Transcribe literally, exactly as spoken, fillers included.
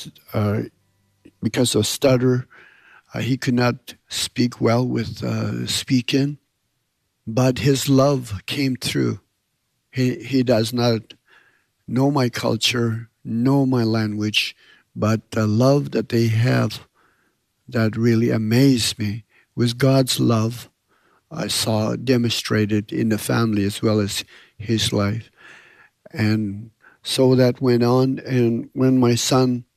was, uh, because of stutter, uh, he could not speak well with uh, speaking, but his love came through. He, he does not know my culture, know my language, but the love that they have that really amazed me was God's love I saw demonstrated in the family as well as his life. And so that went on. And when my son